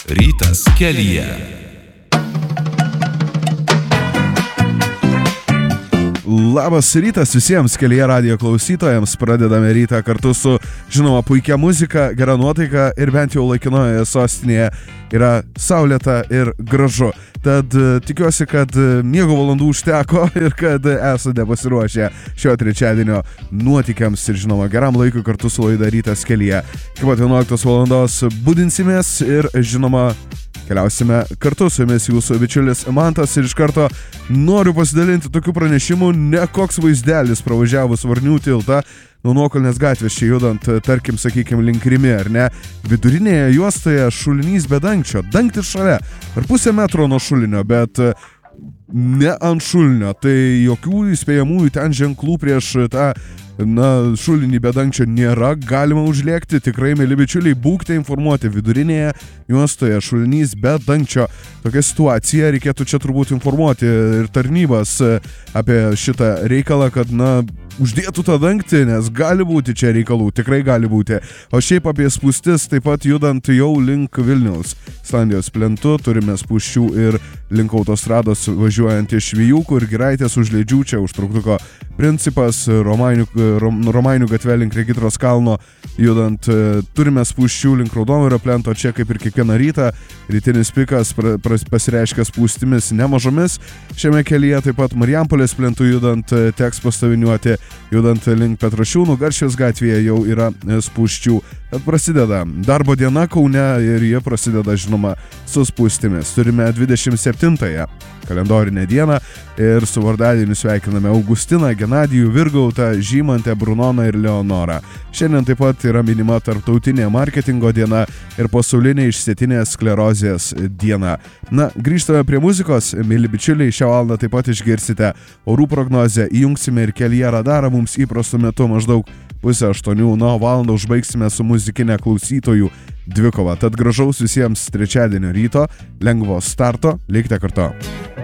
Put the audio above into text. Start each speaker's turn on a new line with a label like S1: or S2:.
S1: Rytas kelyje.
S2: Labas rytas visiems kelyje radijo klausytojams. Pradedame rytą kartu su, žinoma, puikia muzika, gera nuotaika ir bent jau laikinoje sostinėje yra saulėta ir gražu. Tad tikiuosi, kad miego valandų užteko ir kad esate pasiruošę šio trečiadienio nuotykiams ir, žinoma, geram laikui kartu su laida Rytas kelyje. Iki pat 11 valandos budinsimės ir, žinoma, keliausime kartu su jumis jūsų bičiulis Mantas ir iš karto noriu pasidalinti tokių pranešimų, ne koks vaizdelis pravažiavus Varnių tiltą nuo Nuokalnės gatvės čia judant, tarkim, sakykime, link Rimi, ar ne, vidurinėje juostoje šulinys be dangčio, dangtis šalia, per pusę metro nuo šulinio, bet ne ant šulinio, tai jokių įspėjamųjų ten ženklų prieš tą šulinį be dangčio nėra, galima užlėkti, tikrai, mėly bičiuliai, būkite informuoti, vidurinėje juostoje šulinys be dangčio. Tokia situacija, reikėtų čia turbūt informuoti ir tarnybas apie šitą reikalą, kad, uždėtų tą dangtį, nes gali būti čia reikalų, tikrai gali būti. O šiaip apie spūstis, taip pat judant jau link Vilniaus Islandijos plentu, turime spūsčių ir link autostrados važiuojant iš Vijūkų ir Giraitės užleidžių, čia užtruktuko principas, Romainių gatve link Regitros kalno judant, turime spūsčių link Raudonojo plento, čia kaip ir kiekvieną rytą, rytinis pikas pasireiškia spūstimis nemažomis, šiame kelyje taip pat Marijampolės plentu judant teks pastoviniuoti, judant link Petrašiūnų, Garšvės gatvėje jau yra spūsčių. Tad prasideda darbo diena Kaune ir jie prasideda, žinoma, su spūstimis. Turime 27-ąją kalendorinę dieną ir su vardadieniu sveikiname Augustiną, Genadijų, Virgautą, Žymantę, Brunoną ir Leonorą. Šiandien taip pat yra minima tarptautinė marketingo diena ir pasaulinė išsėtinės sklerozės diena. Grįžtame prie muzikos, mėly bičiuliai, šią valandą taip pat išgirsite orų prognozę, įjungsime ir kelyje radarą mums įprastu metu maždaug 7:30, valandą užbaigsime su muzikinė klausytojų dvikova. Tad gražaus visiems trečiadienio ryto, lengvo starto, likite kartu.